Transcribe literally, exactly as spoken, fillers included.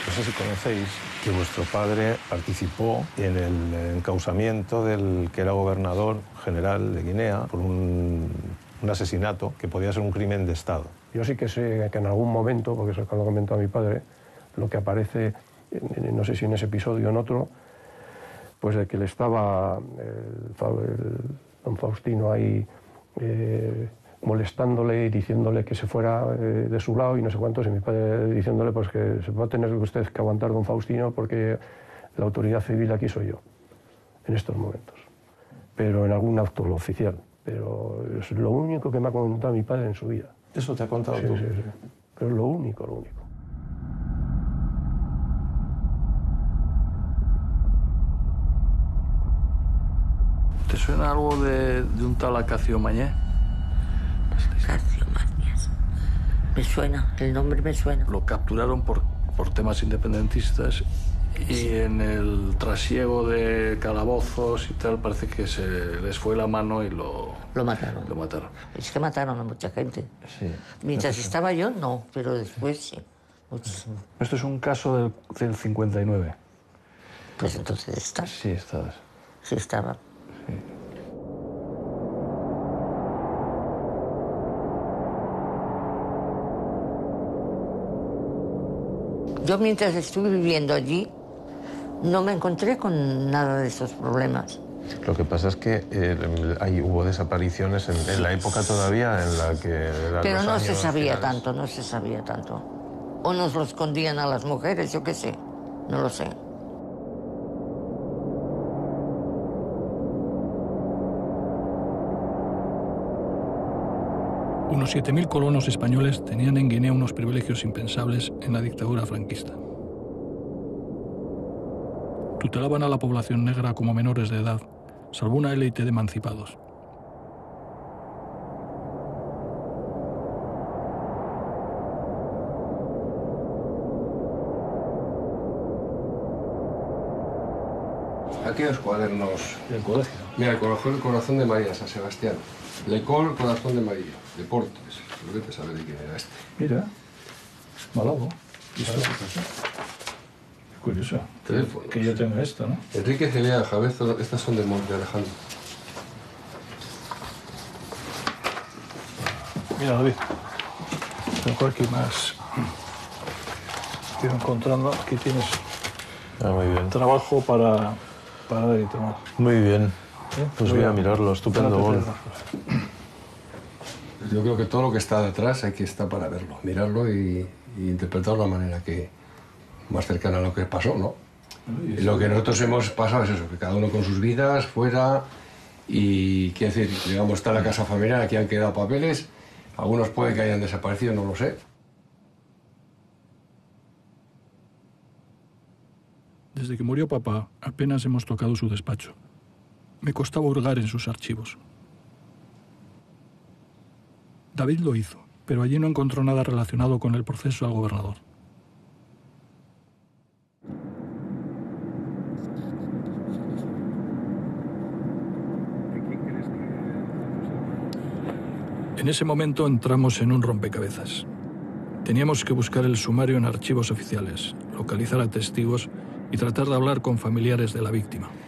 No sé si conocéis que vuestro padre participó en el encausamiento del que era gobernador general de Guinea por un, un asesinato que podía ser un crimen de Estado. Yo sí que sé que en algún momento, porque eso es lo comentó a mi padre, lo que aparece, no sé si en ese episodio o en otro, pues de que le estaba el, el don Faustino ahí eh, molestándole y diciéndole que se fuera eh, de su lado y no sé cuántos, y mi padre diciéndole pues que se va a tener usted que aguantar don Faustino porque la autoridad civil aquí soy yo, en estos momentos. Pero en algún acto oficial. Pero es lo único que me ha contado mi padre en su vida. ¿Eso te ha contado Sí, tú? sí, sí. Pero es lo único, lo único. ¿Te suena algo de, de un tal Acacio Mañé? Acacio Mañez. Me suena, el nombre me suena. Lo capturaron por, por temas independentistas y en el trasiego de calabozos y tal parece que se les fue la mano y lo... Lo mataron. Lo mataron. Es que mataron a mucha gente. Sí. Mientras estaba yo, no, pero después sí. Muchísimo. Esto es un caso del, del cincuenta y nueve. Pues entonces está. Sí, estás. Sí estaba. Yo mientras estuve viviendo allí no me encontré con nada de esos problemas. Lo que pasa es que eh, ahí hubo desapariciones en, en la época todavía en la que... eran Pero los no años se sabía finales. tanto, no se sabía tanto. O nos lo escondían a las mujeres, yo qué sé, no lo sé. Unos siete mil colonos españoles tenían en Guinea unos privilegios impensables en la dictadura franquista. Tutelaban a la población negra como menores de edad, salvo una élite de emancipados. Aquellos cuadernos. ¿Del colegio? Mira, el corazón, el corazón de María, San Sebastián. Lecol, corazón de María. Deportes. Lo que te sabe de quién era este. Mira, Malabo. ¿Esto? Curioso. Teléfonos. Que yo tenga esto, ¿no? Enrique Celia Javezo, estas son de Monte Alejandro. Mira, David. Tengo aquí más. Estoy encontrando. Aquí tienes Ah, muy bien. trabajo para, para dar y tomar. Muy bien. ¿Eh? Pues voy a mirarlo, estupendo gol. Yo creo que todo lo que está detrás hay que estar para verlo, mirarlo y, y interpretarlo de la manera que más cercana a lo que pasó, ¿no? Y lo que nosotros hemos pasado es eso, que cada uno con sus vidas, fuera, y quiero decir, digamos, está la casa familiar, aquí han quedado papeles, algunos puede que hayan desaparecido, no lo sé. Desde que murió papá, apenas hemos tocado su despacho. Me costaba hurgar en sus archivos. David lo hizo, pero allí no encontró nada relacionado con el proceso al gobernador. En ese momento entramos en un rompecabezas. Teníamos que buscar el sumario en archivos oficiales, localizar a testigos y tratar de hablar con familiares de la víctima.